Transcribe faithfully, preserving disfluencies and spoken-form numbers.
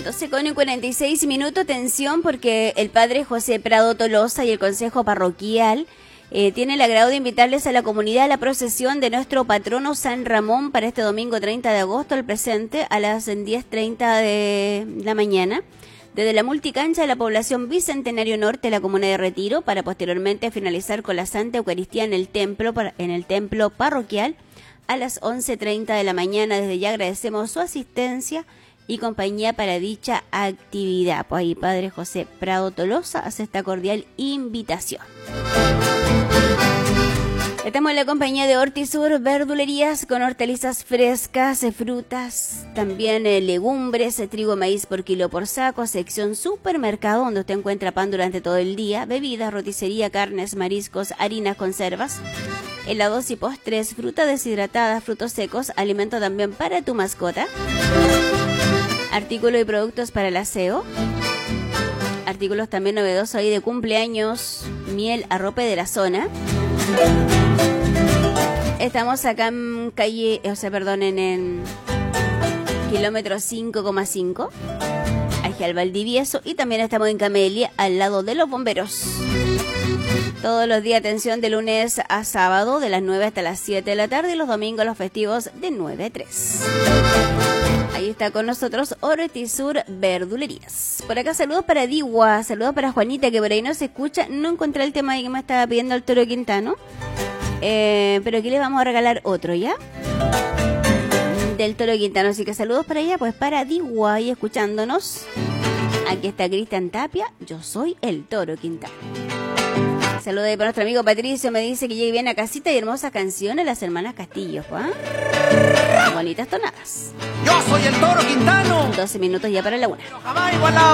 doce con cuarenta y seis minutos, atención, porque el padre José Prado Tolosa y el Consejo Parroquial eh, tienen el agrado de invitarles a la comunidad a la procesión de nuestro patrono San Ramón para este domingo treinta de agosto, al presente, a las diez treinta de la mañana, desde la multicancha de la población Bicentenario Norte de la comuna de Retiro, para posteriormente finalizar con la Santa Eucaristía en el templo, en el templo parroquial a las once treinta de la mañana. Desde ya agradecemos su asistencia y compañía para dicha actividad. Pues ahí padre José Prado Tolosa hace esta cordial invitación. Estamos en la compañía de Hortisur Verdulerías, con hortalizas frescas, frutas, también eh, legumbres, trigo, maíz por kilo por saco, sección supermercado, donde usted encuentra pan durante todo el día, bebidas, roticería, carnes, mariscos, harinas, conservas, helados y postres, fruta deshidratada, frutos secos, alimento también para tu mascota, artículos y productos para el aseo, artículos también novedosos ahí de cumpleaños, miel, arrope de la zona. Estamos acá en calle, o sea, perdón, en, en kilómetro cinco coma cinco, hacia el Valdivieso, y también estamos en Camelia, al lado de los bomberos. Todos los días, atención, de lunes a sábado, de las nueve hasta las siete de la tarde, y los domingos, los festivos, de nueve a tres. Ahí está con nosotros Hortisur Verdulerías. Por acá saludos para Digua, saludos para Juanita, que por ahí no se escucha. No encontré el tema que me estaba pidiendo el Toro Quintano, eh, pero aquí les vamos a regalar otro, ¿ya? Del Toro Quintano, así que saludos para ella, pues para Digua, y escuchándonos. Aquí está Cristian Tapia, yo soy el Toro Quintano. Saludos para nuestro amigo Patricio, me dice que llegue bien a casita, y hermosas canciones, las hermanas Castillo, ¿eh? Bonitas tonadas. Yo soy el Toro Quintano. doce minutos ya para la una. Jamás igualado.